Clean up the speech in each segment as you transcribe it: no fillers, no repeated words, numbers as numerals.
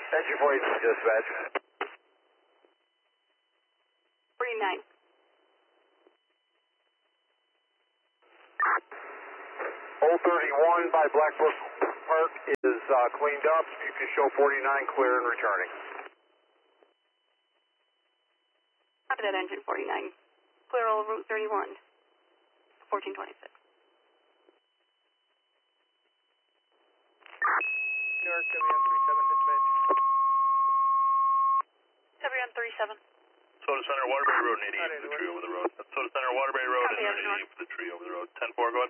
Engine 42 dispatch. 49. 031 by Blackbrook Park is cleaned up. You can show 49 clear and returning. Copy that, engine 49. Clear all route 31. 1426. Newark, WM37 dispatch. WM37. Soda Center, Waterbury Road, 88 for the tree over the road. Soda Center, Waterbury Road, Copy, and 88 for the tree over the road. 10-4, go ahead.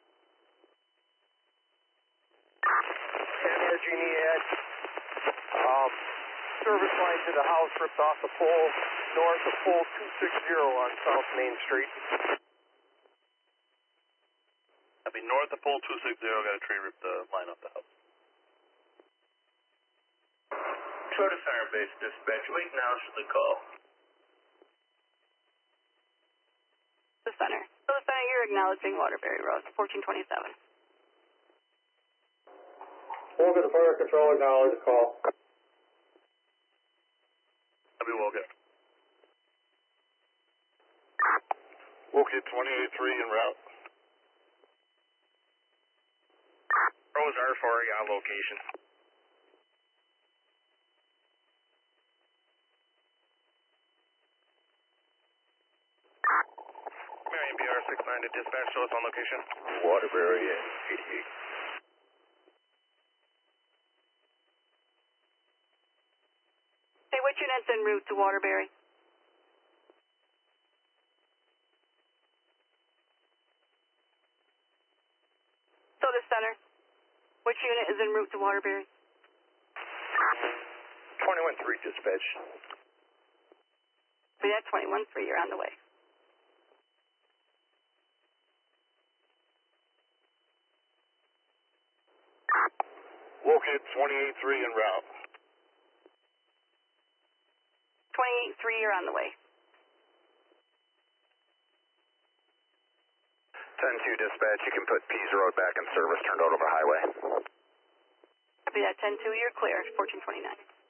And Genie had service line to the house ripped off the pole north of pole 260 on South Main Street. That'd be north of pole 260, got a tree ripped the line off the house. Soda Center base dispatch, wait now should the call. The center. So the center, you're acknowledging Waterbury Road, 1427. Woken Fire Control acknowledge the call. That'd be Woken. Woken 28-3 en route. Rose R4 on location. Marion BR 69 to dispatch, show us on location. Waterbury and 88. Hey, which unit's en route to Waterbury? So the center. Which unit is en route to Waterbury? 21-3 dispatch. Be that 21-3, you're on the way. Woken 28-3 en route. 28-3, you're on the way. 10-2 dispatch, you can put Pease Road back in service, turned out over highway. Copy that, 10-2, you're clear, 1429.